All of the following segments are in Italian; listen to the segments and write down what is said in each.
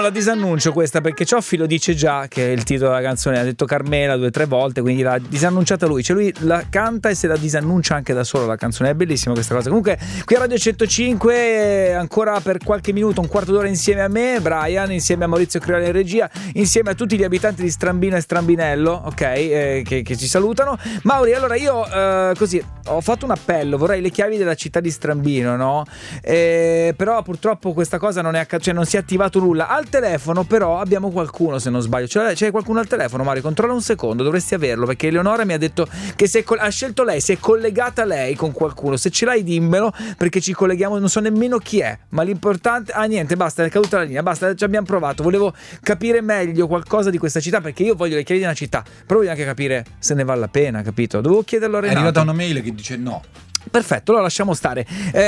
la disannuncio questa, perché Cioffi lo dice già che è il titolo della canzone, ha detto Carmela 2 o 3 volte, quindi l'ha disannunciata lui, cioè lui la canta e se la disannuncia anche da solo la canzone. È bellissima questa cosa. Comunque qui a Radio 105 ancora per qualche minuto, un quarto d'ora insieme a me, Brian, insieme a Maurizio Criolla in regia, insieme a tutti gli abitanti di Strambino e Strambinello, ok, che ci salutano. Mauri, allora io così ho fatto un appello, vorrei le chiavi della città di Strambino, no? Però purtroppo questa cosa non è cioè non si è attivato nulla. Al telefono però abbiamo qualcuno, se non sbaglio. C'è qualcuno al telefono, Mario? Controlla un secondo, dovresti averlo, perché Eleonora mi ha detto che ha scelto lei, si è collegata lei con qualcuno. Se ce l'hai dimmelo, perché ci colleghiamo, non so nemmeno chi è, ma l'importante... niente, basta, è caduta la linea, basta, ci abbiamo provato. Volevo capire meglio qualcosa di questa città, perché io voglio le chiavi di una città, però voglio anche capire se ne vale la pena, capito? Dovevo chiederlo a Renato. È arrivata una mail che dice no. Perfetto, allora lasciamo stare.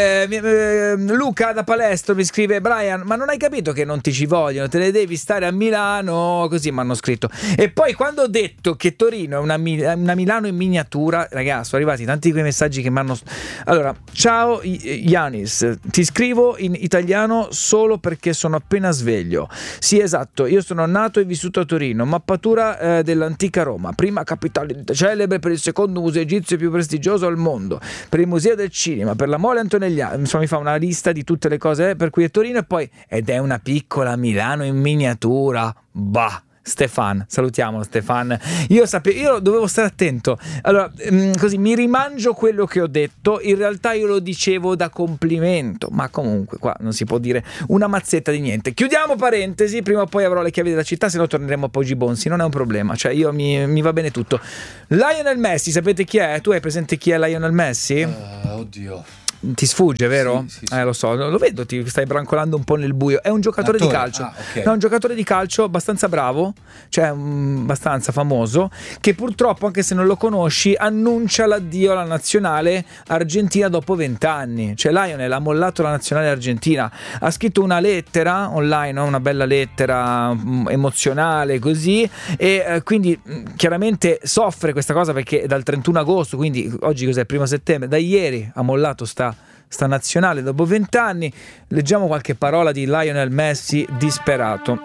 Luca da Palestro mi scrive: Brian, ma non hai capito che non ti ci vogliono, te ne devi stare a Milano, così mi hanno scritto. E poi quando ho detto che Torino è una Milano in miniatura, ragazzi, sono arrivati tanti di quei messaggi che mi hanno... Allora, ciao Yanis, ti scrivo in italiano solo perché sono appena sveglio. Sì, esatto, io sono nato e vissuto a Torino, mappatura dell'antica Roma, prima capitale celebre per il secondo museo egizio più prestigioso al mondo, per il museo del cinema, per la Mole Antonelliana. Insomma, mi fa una lista di tutte le cose per cui è Torino, e poi ed è una piccola Milano in miniatura. Bah, Stefan, salutiamo Stefan. Io dovevo stare attento. Allora, così mi rimangio quello che ho detto. In realtà io lo dicevo da complimento, ma comunque qua non si può dire una mazzetta di niente. Chiudiamo parentesi, prima o poi avrò le chiavi della città, se no torneremo a Poggi Bonsi, non è un problema, cioè io mi va bene tutto. Lionel Messi, sapete chi è? Tu hai presente chi è Lionel Messi? Oddio. Ti sfugge, vero? Sì, sì. Lo so, lo vedo, ti stai brancolando un po' nel buio. È un giocatore di calcio. Okay. No, un giocatore di calcio abbastanza bravo, cioè abbastanza famoso, che purtroppo, anche se non lo conosci, annuncia l'addio alla nazionale argentina dopo 20 anni. Cioè Lionel ha mollato la nazionale argentina, ha scritto una lettera online, no? Una bella lettera emozionale così, e quindi chiaramente soffre questa cosa, perché è dal 31 agosto, quindi oggi cos'è? 1 settembre, da ieri ha mollato sta nazionale dopo 20 anni. Leggiamo qualche parola di Lionel Messi disperato.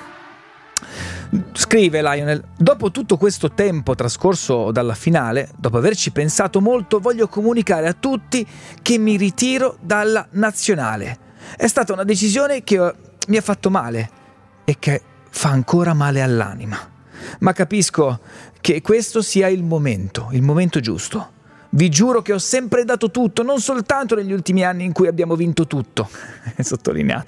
Scrive Lionel: dopo tutto questo tempo trascorso dalla finale, dopo averci pensato molto, voglio comunicare a tutti che mi ritiro dalla nazionale. È stata una decisione che mi ha fatto male e che fa ancora male all'anima, ma capisco che questo sia il momento giusto. Vi giuro che ho sempre dato tutto, non soltanto negli ultimi anni in cui abbiamo vinto tutto, è sottolineato,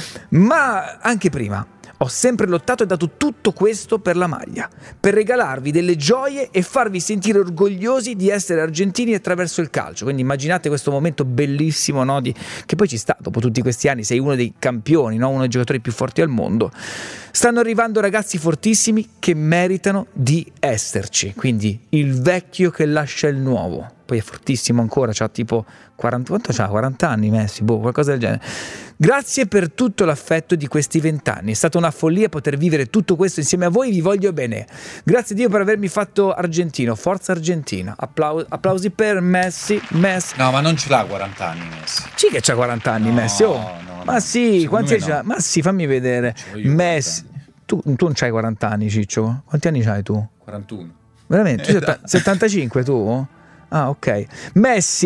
ma anche prima. Ho sempre lottato e dato tutto questo per la maglia, per regalarvi delle gioie e farvi sentire orgogliosi di essere argentini attraverso il calcio. Quindi immaginate questo momento bellissimo, no? Che poi ci sta, dopo tutti questi anni sei uno dei campioni, no? Uno dei giocatori più forti al mondo. Stanno arrivando ragazzi fortissimi che meritano di esserci. Quindi il vecchio che lascia il nuovo. Poi è fortissimo ancora, c'ha tipo 40, quanto c'ha? 40 anni Messi, qualcosa del genere. Grazie per tutto l'affetto di questi 20 anni, è stata una follia poter vivere tutto questo insieme a voi, vi voglio bene. Grazie a Dio per avermi fatto argentino, forza Argentina. Applausi per Messi. No, ma non ce l'ha 40 anni Messi. Sì che c'ha 40 anni Messi, oh. No, ma sì, quanti no. c'ha? Ma sì, fammi vedere. Messi, tu non c'hai 40 anni, Ciccio? Quanti anni c'hai tu? 41. Veramente? 75 tu? Ah, ok. Messi,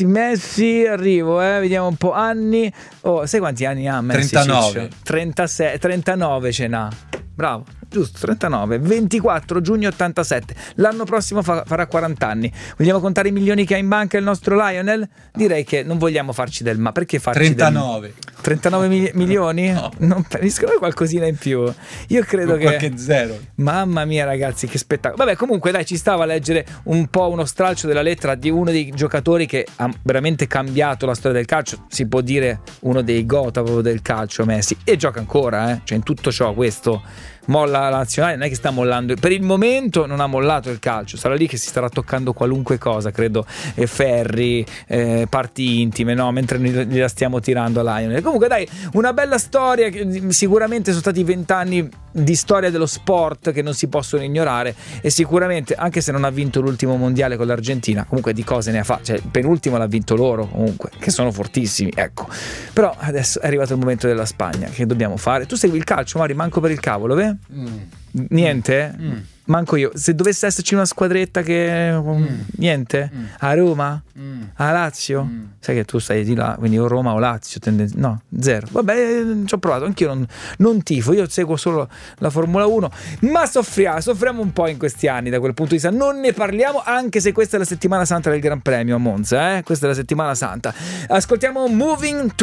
arrivo, vediamo un po'. Anni. Oh, sai quanti anni ha Messi? 39. 36, 39 ce n'ha. Bravo, giusto, 39. 24 giugno 87. L'anno prossimo farà 40 anni. Vogliamo contare i milioni che ha in banca il nostro Lionel? Direi che non vogliamo farci del ma. Perché farci 39. 39 milioni? No. Non penso qualcosina in più. Io credo con che qualche zero. Mamma mia ragazzi, che spettacolo. Vabbè, comunque dai, ci stava a leggere un po' uno stralcio della lettera di uno dei giocatori che ha veramente cambiato la storia del calcio. Si può dire uno dei gota proprio del calcio, Messi. E gioca ancora, cioè in tutto ciò questo molla la nazionale, non è che sta mollando, per il momento non ha mollato il calcio, sarà lì che si starà toccando qualunque cosa, credo, ferri, parti intime, no? Mentre noi gliela stiamo tirando a Lionel. Comunque dai, una bella storia, sicuramente sono stati 20 anni di storia dello sport che non si possono ignorare, e sicuramente, anche se non ha vinto l'ultimo mondiale con l'Argentina, comunque di cose ne ha fatte, cioè il penultimo l'ha vinto loro comunque, che sono fortissimi, ecco. Però adesso è arrivato il momento della Spagna, che dobbiamo fare? Tu segui il calcio, Mari, manco per il cavolo, beh? Niente? Manco io. Se dovesse esserci una squadretta che niente? A Roma? A Lazio? Sai che tu stai di là, quindi o Roma o Lazio, no, zero. Vabbè, ci ho provato, anch'io non tifo, io seguo solo la Formula 1, ma soffriamo un po' in questi anni da quel punto di vista. Non ne parliamo, anche se questa è la settimana santa del Gran Premio a Monza, questa è la settimana santa. Ascoltiamo Moving to